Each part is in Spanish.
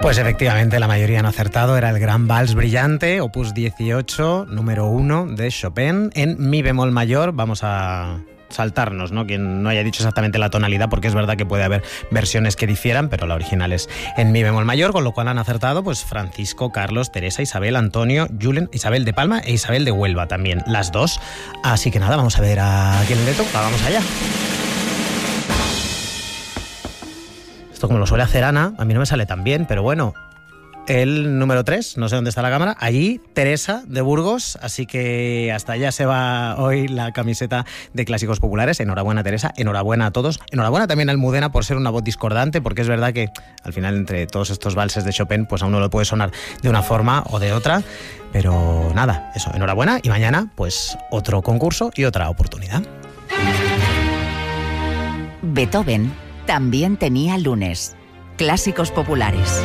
Pues efectivamente, la mayoría han acertado. Era el Gran Vals Brillante, opus 18, número 1 de Chopin, en mi bemol mayor. Vamos a saltarnos, ¿no? Quien no haya dicho exactamente la tonalidad, porque es verdad que puede haber versiones que difieran, pero la original es en mi bemol mayor, con lo cual han acertado pues Francisco, Carlos, Teresa, Isabel, Antonio, Julen, Isabel de Palma e Isabel de Huelva también, las dos. Así que nada, vamos a ver a quién le toca. Vamos allá. Esto como lo suele hacer Ana, a mí no me sale tan bien, pero bueno. El número 3, no sé dónde está la cámara, allí Teresa de Burgos, así que hasta allá se va hoy la camiseta de Clásicos Populares. Enhorabuena, Teresa, enhorabuena a todos, enhorabuena también a Almudena por ser una voz discordante, porque es verdad que al final entre todos estos valses de Chopin pues a uno le puede sonar de una forma o de otra, pero nada, eso, enhorabuena, y mañana pues otro concurso y otra oportunidad. Beethoven también tenía lunes. Clásicos Populares.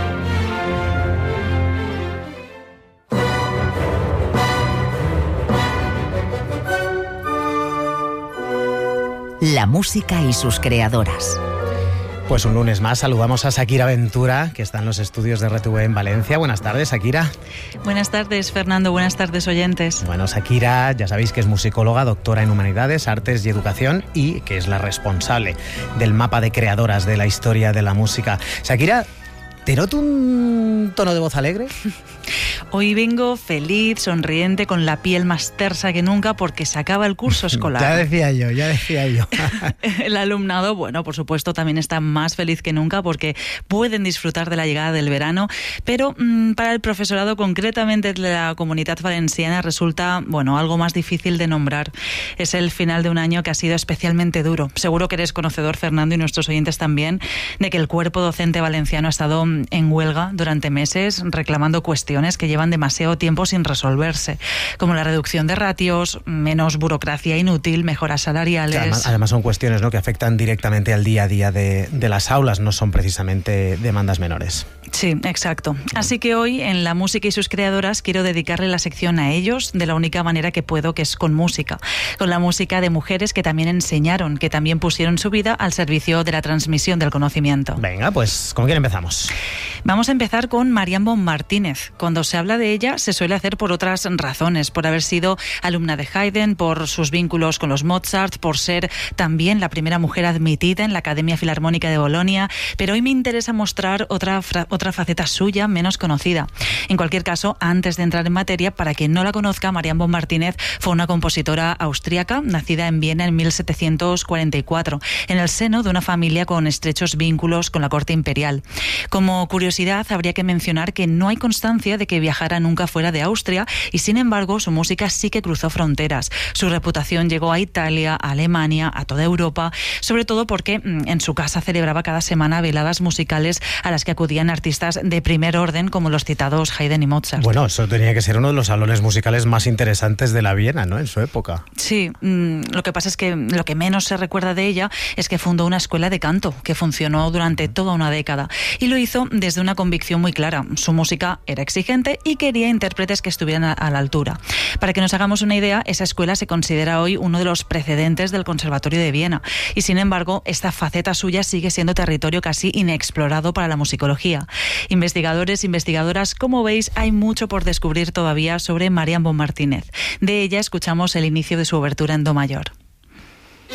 La música y sus creadoras. Pues un lunes más saludamos a Shakira Ventura, que está en los estudios de RTV en Valencia. Buenas tardes, Shakira. Buenas tardes, Fernando. Buenas tardes, oyentes. Bueno, Shakira, ya sabéis que es musicóloga, doctora en Humanidades, Artes y Educación, y que es la responsable del mapa de creadoras de la historia de la música. Shakira, ¿te noto un tono de voz alegre? Hoy vengo feliz, sonriente, con la piel más tersa que nunca porque se acaba el curso escolar. Ya decía yo. El alumnado, bueno, por supuesto, también está más feliz que nunca porque pueden disfrutar de la llegada del verano, pero para el profesorado, concretamente de la Comunitat Valenciana, resulta, bueno, algo más difícil de nombrar. Es el final de un año que ha sido especialmente duro. Seguro que eres conocedor, Fernando, y nuestros oyentes también, de que el cuerpo docente valenciano ha estado en huelga durante meses reclamando cuestiones que llevan demasiado tiempo sin resolverse, como la reducción de ratios, menos burocracia inútil, mejoras salariales. Además son cuestiones, ¿no?, que afectan directamente al día a día de las aulas, no son precisamente demandas menores. Sí, exacto. Así que hoy, en La música y sus creadoras, quiero dedicarle la sección a ellos de la única manera que puedo, que es con música. Con la música de mujeres que también enseñaron, que también pusieron su vida al servicio de la transmisión del conocimiento. Venga, pues, ¿con quién empezamos? Vamos a empezar con Marian Bon Martínez. Cuando se habla de ella, se suele hacer por otras razones, por haber sido alumna de Haydn, por sus vínculos con los Mozart, por ser también la primera mujer admitida en la Academia Filarmónica de Bolonia, pero hoy me interesa mostrar otra faceta suya menos conocida. En cualquier caso, antes de entrar en materia, para quien no la conozca, Marian Bon Martínez fue una compositora austríaca, nacida en Viena en 1744, en el seno de una familia con estrechos vínculos con la corte imperial. Como curiosidad, habría que mencionar que no hay constancia de que viajara nunca fuera de Austria y, sin embargo, su música sí que cruzó fronteras. Su reputación llegó a Italia, a Alemania, a toda Europa, sobre todo porque en su casa celebraba cada semana veladas musicales a las que acudían artistas de primer orden como los citados Haydn y Mozart. Bueno, eso tenía que ser uno de los salones musicales más interesantes de la Viena, ¿no?, en su época. Sí, lo que pasa es que lo que menos se recuerda de ella es que fundó una escuela de canto que funcionó durante toda una década y lo hizo desde una convicción muy clara. Su música era exigente y quería intérpretes que estuvieran a la altura. Para que nos hagamos una idea, esa escuela se considera hoy uno de los precedentes del Conservatorio de Viena y, sin embargo, esta faceta suya sigue siendo territorio casi inexplorado para la musicología. Investigadores, investigadoras, como veis, hay mucho por descubrir todavía sobre Marian Bon Martínez. De ella escuchamos el inicio de su obertura en do mayor.